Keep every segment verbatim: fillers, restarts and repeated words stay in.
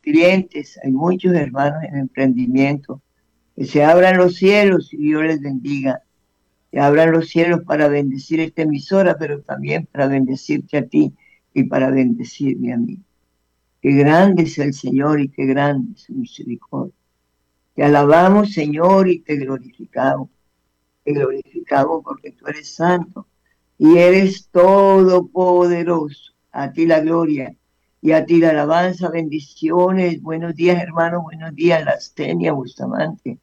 clientes, hay muchos hermanos en emprendimiento. Que se abran los cielos y Dios les bendiga. Que abran los cielos para bendecir esta emisora, pero también para bendecirte a ti y para bendecirme a mí. Qué grande es el Señor y qué grande es su misericordia. Te alabamos, Señor, y te glorificamos. Te glorificamos porque tú eres santo y eres todopoderoso. A ti la gloria y a ti la alabanza, bendiciones. Buenos días, hermanos, buenos días, Lastenia Bustamante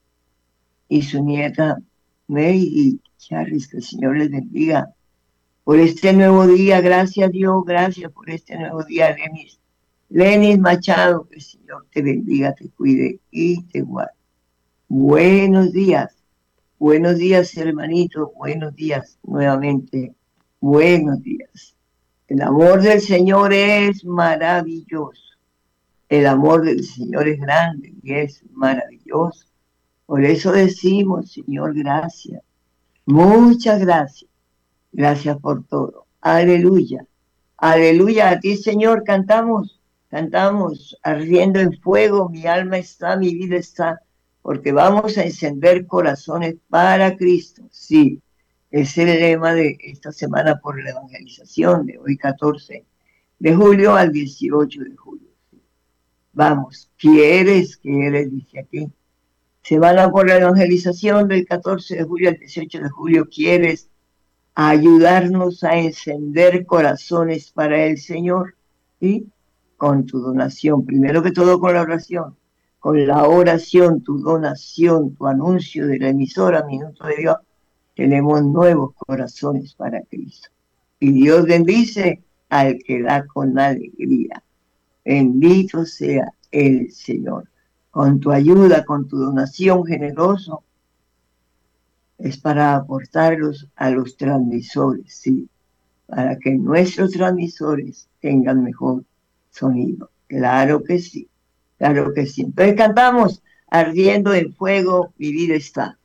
y su nieta Mary y Charles, que el Señor les bendiga por este nuevo día. Gracias, Dios, gracias por este nuevo día, Lenis. Lenis Machado, que el Señor te bendiga, te cuide y te guarde. Buenos días. Buenos días, hermanito. Buenos días nuevamente. Buenos días. El amor del Señor es maravilloso. El amor del Señor es grande y es maravilloso. Por eso decimos, Señor, gracias. Muchas gracias. Gracias por todo. Aleluya. Aleluya. A ti, Señor, cantamos. Cantamos ardiendo en fuego. Mi alma está, mi vida está. Porque vamos a encender corazones para Cristo. Sí, es el lema de esta semana por la evangelización de hoy catorce de julio al dieciocho de julio. Vamos, ¿quieres? ¿Quieres? Dice aquí. Semana por la evangelización del catorce de julio al dieciocho de julio. ¿Quieres ayudarnos a encender corazones para el Señor? ¿Sí? Con tu donación. Primero que todo con la oración. Con la oración, tu donación, tu anuncio de la emisora Minuto de Dios, tenemos nuevos corazones para Cristo. Y Dios bendice al que da con alegría. Bendito sea el Señor. Con tu ayuda, con tu donación generoso, es para aportarlos a los transmisores, sí, para que nuestros transmisores tengan mejor sonido. Claro que sí. Claro que sí. Entonces cantamos, ardiendo en fuego, mi vida está.